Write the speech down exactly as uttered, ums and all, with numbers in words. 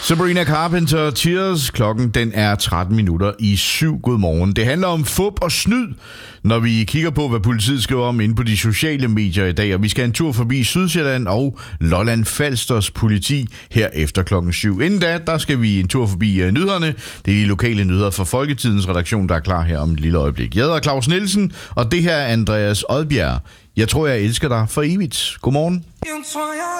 Sabrina Carpenter, Tears. Klokken den er tretten minutter i syv. Godmorgen. Det handler om fup og snyd, når vi kigger på, hvad politiet skriver om inde på de sociale medier i dag. Og vi skal en tur forbi Sydsjælland og Lolland Falsters politi her efter klokken syv. Inden da, der skal vi en tur forbi uh, nyhederne. Det er de lokale nyheder fra Folketidens redaktion, der er klar her om et lille øjeblik. Jeg hedder Claus Nielsen, og det her er Andreas Odbjerg. Jeg tror, jeg elsker dig for evigt. Godmorgen.